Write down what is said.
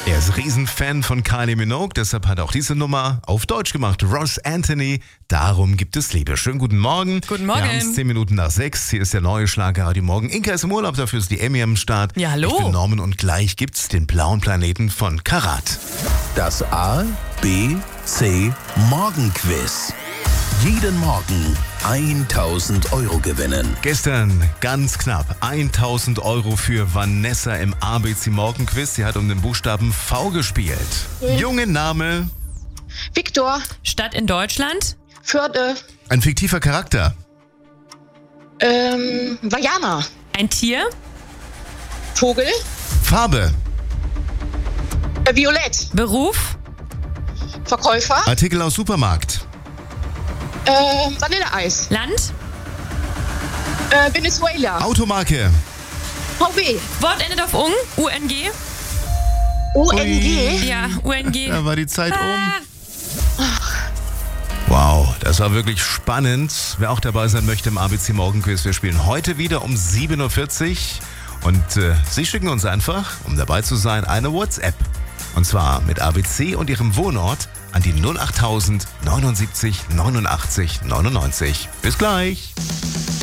Er ist Riesenfan von Kylie Minogue, deshalb hat er auch diese Nummer auf Deutsch gemacht. Ross Anthony, darum gibt es Liebe. Schönen guten Morgen. Guten Morgen. Wir haben es 10 Minuten nach 6. Hier ist der neue Schlager heute Morgen. Inka ist im Urlaub, dafür ist die Emmy am Start. Ja, hallo. Ich bin Norman und gleich gibt's den blauen Planeten von Karat. Das A, B, C Morgenquiz. Jeden Morgen 1.000 Euro gewinnen. Gestern ganz knapp 1.000 Euro für Vanessa im ABC Morgenquiz. Sie hat um den Buchstaben V gespielt. Junge Name, Viktor, Stadt in Deutschland? Förde, ein fiktiver Charakter, Vajana, Ein Tier? Vogel, Farbe, Violett, Beruf? Verkäufer, Artikel aus Supermarkt, Vanilleeis, Land? Venezuela, Automarke, VW, Wort endet auf UNG? UNG? UNG, Ja, UNG. Da war die Zeit um. Ah, Wow, das war wirklich spannend. Wer auch dabei sein möchte im ABC Morgenquiz, wir spielen heute wieder um 7.40 Uhr. Und Sie schicken uns einfach, um dabei zu sein, eine WhatsApp. Und zwar mit ABC und Ihrem Wohnort an die 08000 79 89 99. Bis gleich.